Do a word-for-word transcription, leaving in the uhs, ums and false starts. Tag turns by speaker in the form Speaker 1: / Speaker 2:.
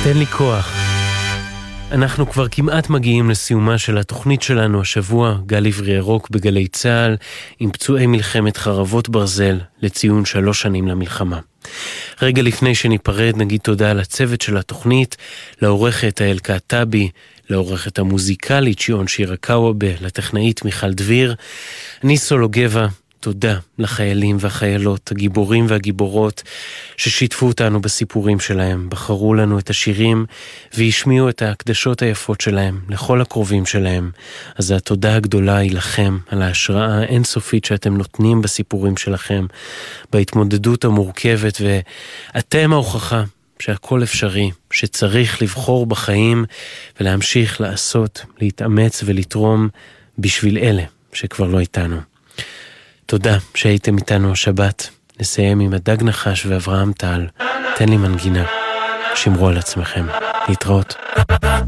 Speaker 1: תן לי כוח. אנחנו כבר כמעט מגיעים לסיומה של התוכנית שלנו השבוע, גל עברי ירוק בגלי צהל, עם פצועי מלחמת חרבות ברזל לציון שלוש שנים למלחמה. רגע לפני שניפרד נגיד תודה לצוות של התוכנית, לעורכת האל קעטבי, לעורכת המוזיקלית שיון שירקאוובה, לטכנאית מיכל דביר, אני סולו גבע, תודה לחיילים והחיילות, הגיבורים והגיבורות ששיתפו אותנו בסיפורים שלהם, בחרו לנו את השירים והשמיעו את ההקדשות היפות שלהם לכל הקרובים שלהם. אז התודה הגדולה היא לכם על ההשראה האינסופית שאתם נותנים בסיפורים שלכם, בהתמודדות המורכבת, ואתם ההוכחה שהכל אפשרי, שצריך לבחור בחיים ולהמשיך לעשות, להתאמץ ולתרום בשביל אלה שכבר לא איתנו. תודה שהייתם איתנו השבת. נסיים עם הדג נחש ואברהם טל. תן לי מנגינה. שמרו על עצמכם. להתראות.